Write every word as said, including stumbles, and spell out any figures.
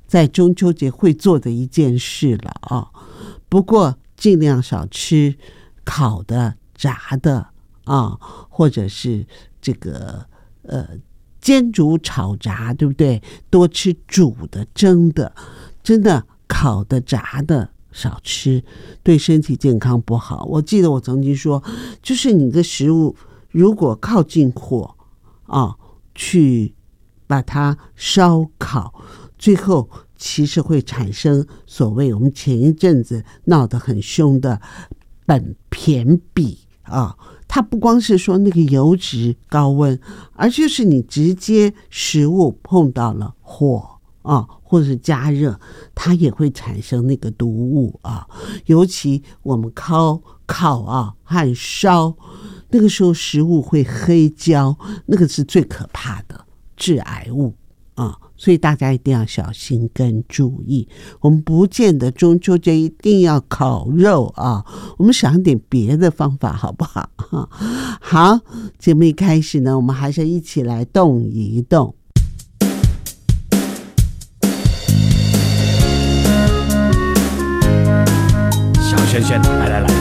在中秋节会做的一件事了啊。不过尽量少吃烤的、炸的啊，或者是这个呃煎煮炒炸，对不对？多吃煮的、蒸的，真的烤的、炸的少吃，对身体健康不好。我记得我曾经说，就是你的食物如果靠近火啊，去把它烧烤，最后其实会产生所谓我们前一阵子闹得很凶的苯酊比啊。它不光是说那个油脂高温，而就是你直接食物碰到了火啊，或者是加热，它也会产生那个毒物啊。尤其我们烤烤啊和烧，那个时候食物会黑焦，那个是最可怕的致癌物啊。所以大家一定要小心跟注意，我们不见得中秋节一定要烤肉啊，我们想点别的方法好不好？好，节目一开始呢，我们还是一起来动一动。 小轩轩，来来来，